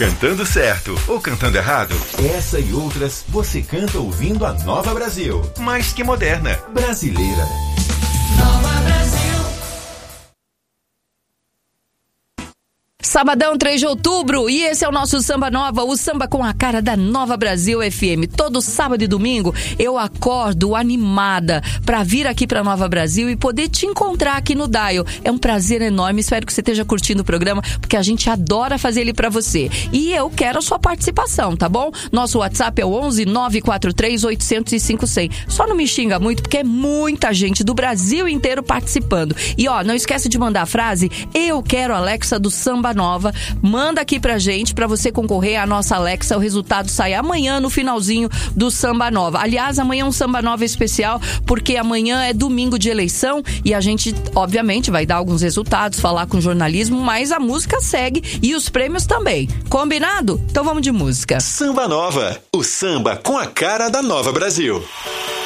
Cantando certo ou cantando errado? Essa e outras você canta ouvindo a Nova Brasil. Mais que moderna, brasileira. Nova Brasil. Sabadão, 3 de outubro, e esse é o nosso Samba Nova, o samba com a cara da Nova Brasil FM. Todo sábado e domingo eu acordo animada pra vir aqui pra Nova Brasil e poder te encontrar aqui no Dial. É um prazer enorme, espero que você esteja curtindo o programa, porque a gente adora fazer ele pra você. E eu quero a sua participação, tá bom? Nosso WhatsApp é o 11 943 800 5100. Só não me xinga muito, porque é muita gente do Brasil inteiro participando. E ó, não esquece de mandar a frase, eu quero a Alexa do Samba Nova, manda aqui pra gente, pra você concorrer à nossa Alexa. O resultado sai amanhã no finalzinho do Samba Nova. Aliás, amanhã é um Samba Nova especial, porque amanhã é domingo de eleição e a gente, obviamente, vai dar alguns resultados, falar com jornalismo, mas a música segue e os prêmios também. Combinado? Então vamos de música. Samba Nova, o samba com a cara da Nova Brasil.